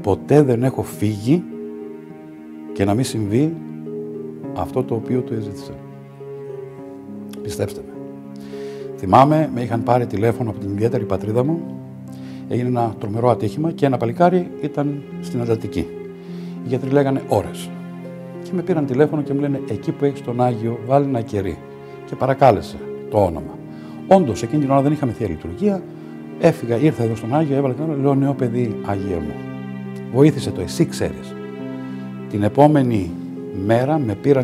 ποτέ δεν έχω φύγει και να μην συμβεί αυτό το οποίο του έζητησα. Πιστέψτε με. Θυμάμαι, με είχαν πάρει τηλέφωνο από την ιδιαίτερη πατρίδα μου, έγινε ένα τρομερό ατύχημα και ένα παλικάρι ήταν στην Αττική. Οι γιατροί λέγανε ώρες. Και με πήραν τηλέφωνο και μου λένε εκεί που έχεις τον Άγιο βάλει ένα κερί. Και παρακάλεσε το όνομα. Όντως, εκείνη την ώρα δεν είχαμε Θεία Λειτουργία. Έφυγα, ήρθα εδώ στον Άγιο, έβαλα την ώρα, λέω νέο παιδί, Άγιε μου. Βοήθησε το, εσύ ξέρεις. Την επόμενη μέρα με πήραν